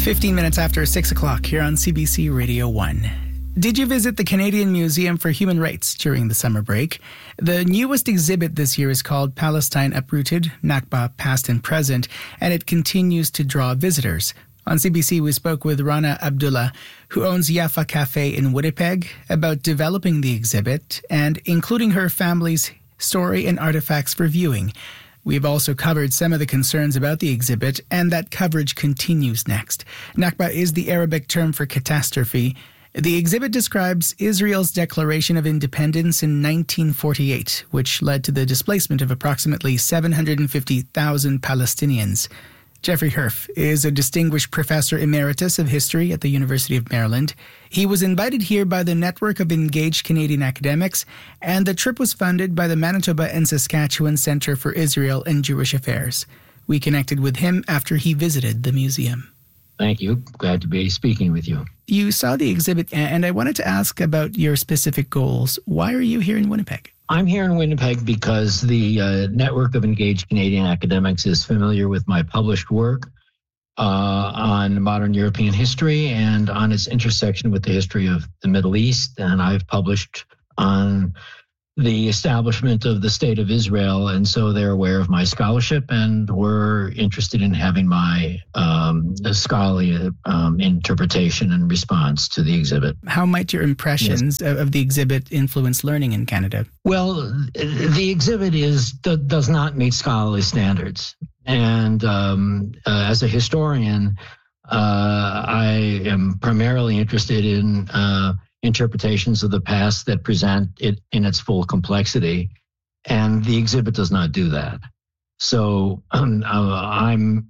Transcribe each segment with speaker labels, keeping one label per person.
Speaker 1: 15 minutes after 6 o'clock here on CBC Radio 1. Did you visit the Canadian Museum for Human Rights during the summer break? The newest exhibit this year is called Palestine Uprooted, Nakba Past and Present, and it continues to draw visitors. On CBC, we spoke with Rana Abdullah, who owns Yafa Cafe in Winnipeg, about developing the exhibit and including her family's story and artifacts for viewing. We've also covered some of the concerns about the exhibit, and that coverage continues next. Nakba is the Arabic term for catastrophe. The exhibit describes Israel's declaration of independence in 1948, which led to the displacement of approximately 750,000 Palestinians. Jeffrey Herf is a distinguished professor emeritus of history at the University of Maryland. He was invited here by the Network of Engaged Canadian Academics, and the trip was funded by the Manitoba and Saskatchewan Centre for Israel and Jewish Affairs. We connected with him after he visited the museum.
Speaker 2: Thank you. Glad to be speaking with you.
Speaker 1: You saw the exhibit, and I wanted to ask about your specific goals. Why are you here in Winnipeg?
Speaker 2: I'm here in Winnipeg because the Network of Engaged Canadian Academics is familiar with my published work on modern European history and on its intersection with the history of the Middle East. And I've published on the establishment of the State of Israel, and so they're aware of my scholarship and were interested in having my scholarly interpretation and response to the exhibit.
Speaker 1: How might your impressions of the exhibit influence learning in Canada?
Speaker 2: Well, the exhibit does not meet scholarly standards, and as a historian, I am primarily interested in interpretations of the past that present it in its full complexity, and the exhibit does not do that. So I'm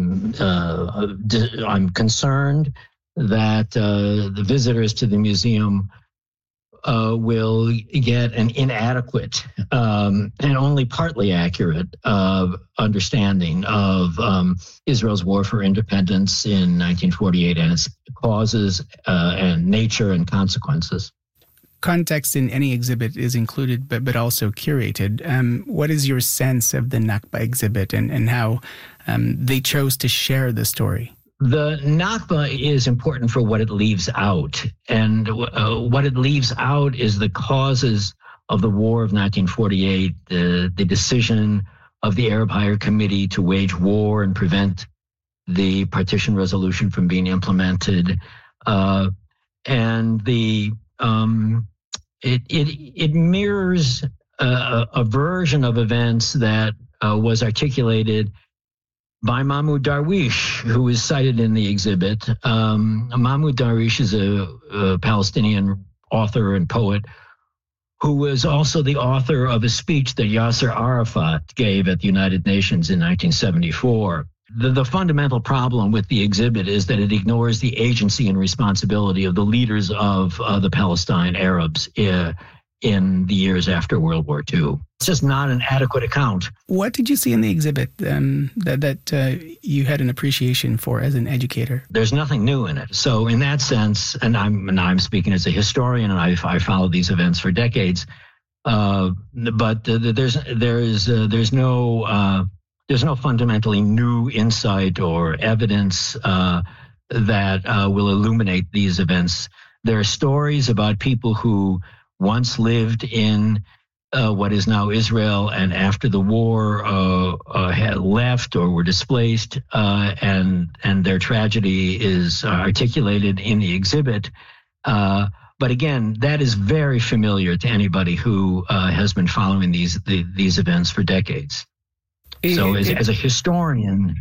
Speaker 2: concerned that the visitors to the museum will get an inadequate and only partly accurate understanding of Israel's war for independence in 1948 and its causes and nature and consequences.
Speaker 1: Context in any exhibit is included, but also curated. What is your sense of the Nakba exhibit and how they chose to share the story?
Speaker 2: The Nakba is important for what it leaves out. And what it leaves out is the causes of the war of 1948, the decision of the Arab Higher Committee to wage war and prevent the partition resolution from being implemented. And it mirrors a version of events that was articulated by Mahmoud Darwish, who is cited in the exhibit. Mahmoud Darwish is a Palestinian author and poet who was also the author of a speech that Yasser Arafat gave at the United Nations in 1974. The fundamental problem with the exhibit is that it ignores the agency and responsibility of the leaders of the Palestine Arabs in the years after World War II. It's just not an adequate account.
Speaker 1: What did you see in the exhibit that you had an appreciation for as an educator?
Speaker 2: There's nothing new in it. So in that sense, and I'm speaking as a historian, and I followed these events for decades. But there's no fundamentally new insight or evidence that will illuminate these events. There are stories about people who once lived in what is now Israel, and after the war had left or were displaced, and their tragedy is articulated in the exhibit. But again, that is very familiar to anybody who has been following these events for decades. So as a historian,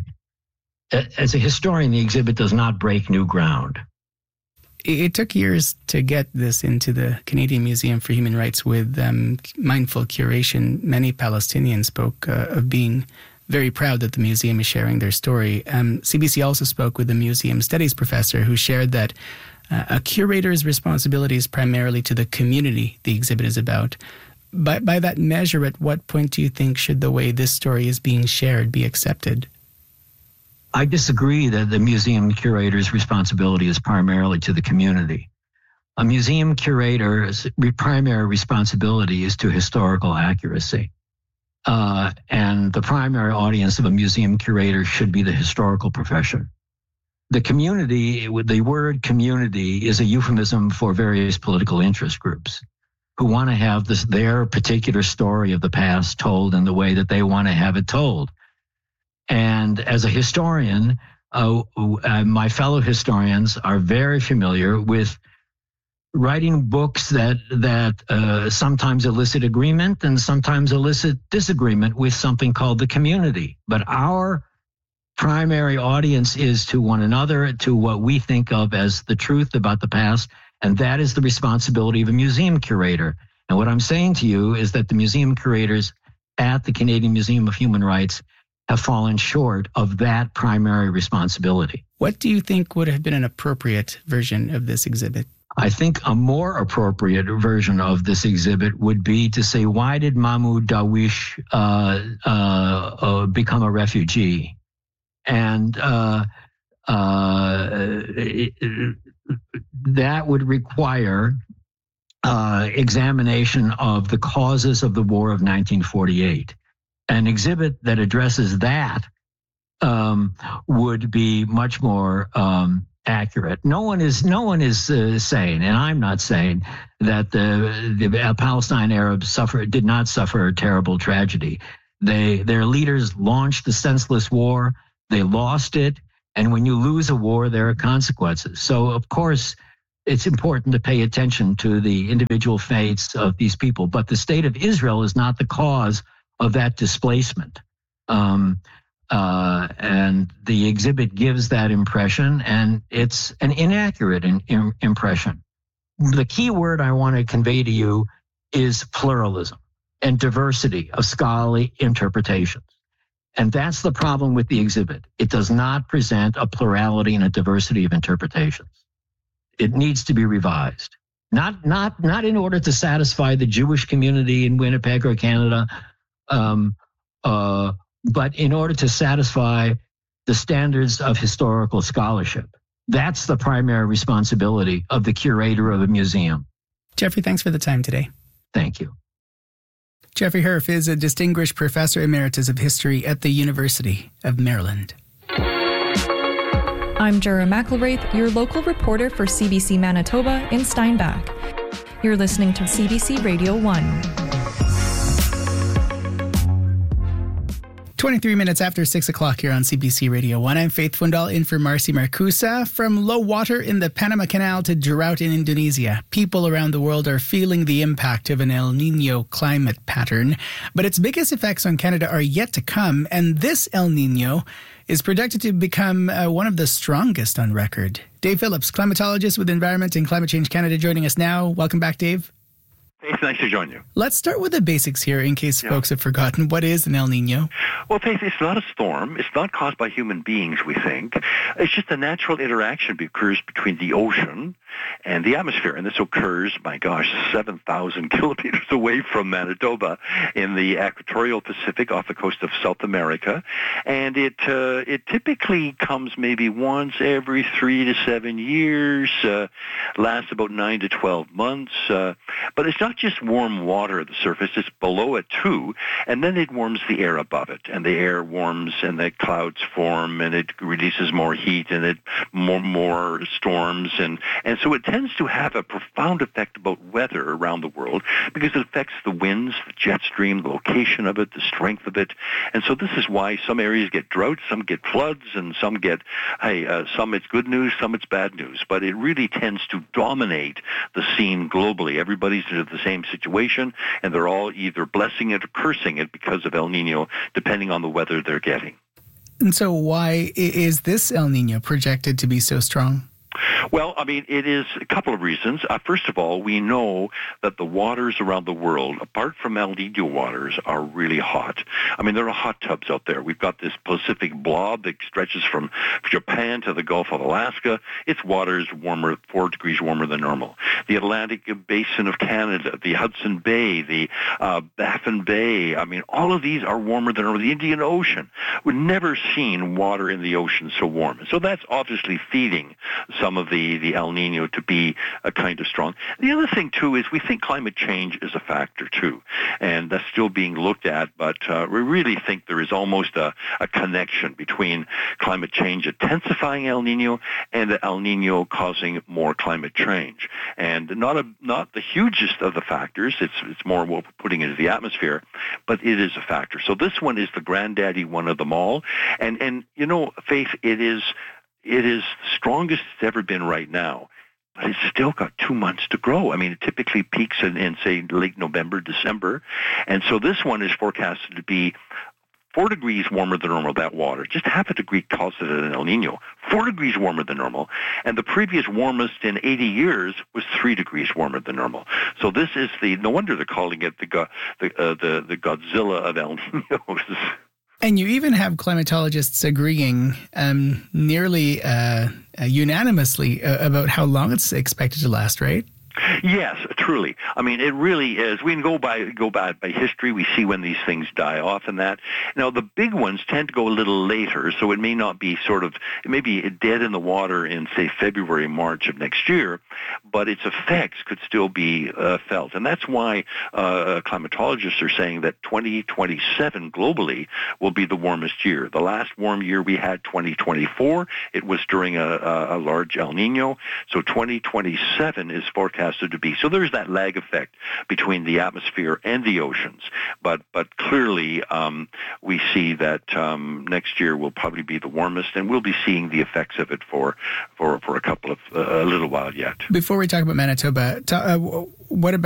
Speaker 2: the exhibit does not break new ground.
Speaker 1: It took years to get this into the Canadian Museum for Human Rights with mindful curation. Many Palestinians spoke of being very proud that the museum is sharing their story. CBC also spoke with a museum studies professor who shared that a curator's responsibility is primarily to the community the exhibit is about. By that measure, at what point do you think should the way this story is being shared be accepted?
Speaker 2: I disagree that the museum curator's responsibility is primarily to the community. A museum curator's primary responsibility is to historical accuracy. And the primary audience of a museum curator should be the historical profession. The community, the word community is a euphemism for various political interest groups who want to have their particular story of the past told in the way that they want to have it told. And as a historian, my fellow historians are very familiar with writing books that sometimes elicit agreement and sometimes elicit disagreement with something called the community. But our primary audience is to one another, to what we think of as the truth about the past, and that is the responsibility of a museum curator. And what I'm saying to you is that the museum curators at the Canadian Museum of Human Rights have fallen short of that primary responsibility.
Speaker 1: What do you think would have been an appropriate version of this exhibit?
Speaker 2: I think a more appropriate version of this exhibit would be to say, why did Mahmoud Darwish become a refugee? And that would require examination of the causes of the War of 1948. An exhibit that addresses that would be much more accurate. No one is saying, and I'm not saying, that the Palestine Arabs did not suffer a terrible tragedy. Their leaders launched the senseless war. They lost it, and when you lose a war, there are consequences. So, of course, it's important to pay attention to the individual fates of these people. But the state of Israel is not the cause of that displacement. And the exhibit gives that impression, and it's an inaccurate impression. The key word I want to convey to you is pluralism and diversity of scholarly interpretations. And that's the problem with the exhibit. It does not present a plurality and a diversity of interpretations. It needs to be revised. Not in order to satisfy the Jewish community in Winnipeg or Canada, but in order to satisfy the standards of historical scholarship. That's the primary responsibility of the curator of a museum.
Speaker 1: Jeffrey, thanks for the time today.
Speaker 2: Thank you.
Speaker 1: Jeffrey Herf is a distinguished professor emeritus of history at the University of Maryland.
Speaker 3: I'm Jara McElwraith, your local reporter for CBC Manitoba in Steinbach. You're listening to CBC Radio 1.
Speaker 1: 23 minutes after 6 o'clock here on CBC Radio 1. I'm Faith Fundal in for Marcy Marcusa. From low water in the Panama Canal to drought in Indonesia, people around the world are feeling the impact of an El Niño climate pattern. But its biggest effects on Canada are yet to come, and this El Niño is projected to become one of the strongest on record. Dave Phillips, climatologist with Environment and Climate Change Canada, joining us now. Welcome back, Dave.
Speaker 4: It's nice to join you.
Speaker 1: Let's start with the basics here in case folks have forgotten. What is an El Niño?
Speaker 4: Well, Faith, it's not a storm. It's not caused by human beings, we think. It's just a natural interaction that occurs between the ocean and the atmosphere. And this occurs, 7,000 kilometers away from Manitoba in the equatorial Pacific off the coast of South America. And it typically comes maybe once every 3 to 7 years, lasts about 9 to 12 months. But it's not just warm water at the surface, it's below it too, and then it warms the air above it, and the air warms and the clouds form and it releases more heat and it more storms, and so it tends to have a profound effect about weather around the world because it affects the winds, the jet stream, the location of it, the strength of it, and so this is why some areas get droughts, some get floods, and some get, some it's good news, some it's bad news, but it really tends to dominate the scene globally. Everybody's in the same situation, and they're all either blessing it or cursing it because of El Niño, depending on the weather they're getting.
Speaker 1: And so why is this El Niño projected to be so strong?
Speaker 4: Well, it is a couple of reasons. First of all, we know that the waters around the world, apart from El Niño waters, are really hot. There are hot tubs out there. We've got this Pacific blob that stretches from Japan to the Gulf of Alaska. Its water is warmer, 4 degrees warmer than normal. The Atlantic Basin of Canada, the Hudson Bay, the Baffin Bay, all of these are warmer than normal. The Indian Ocean. We've never seen water in the ocean so warm. So that's obviously feeding some of the El Nino to be a kind of strong. The other thing, too, is we think climate change is a factor, too, and that's still being looked at, but we really think there is almost a connection between climate change intensifying El Nino and the El Nino causing more climate change. And not the hugest of the factors, it's more what we're putting into the atmosphere, but it is a factor. So this one is the granddaddy one of them all. And you know, Faith, it is the strongest it's ever been right now. But it's still got 2 months to grow. I mean, it typically peaks in say, late November, December. And so this one is forecasted to be 4 degrees warmer than normal, that water. Just half a degree causes it an El Nino. 4 degrees warmer than normal. And the previous warmest in 80 years was 3 degrees warmer than normal. So this is no wonder they're calling it the Godzilla of El Ninos.
Speaker 1: And you even have climatologists agreeing nearly unanimously about how long it's expected to last, right?
Speaker 4: Yes, truly. I mean, it really is. We can go by history. We see when these things die off and that. Now, the big ones tend to go a little later, so it may not be it may be dead in the water in, say, February, March of next year, but its effects could still be felt. And that's why climatologists are saying that 2027 globally will be the warmest year. The last warm year we had, 2024, it was during a large El Nino. So 2027 is forecasted to be. So there's that lag effect between the atmosphere and the oceans. But clearly we see that next year will probably be the warmest, and we'll be seeing the effects of it for a little while yet.
Speaker 1: Before we talk about Manitoba, what about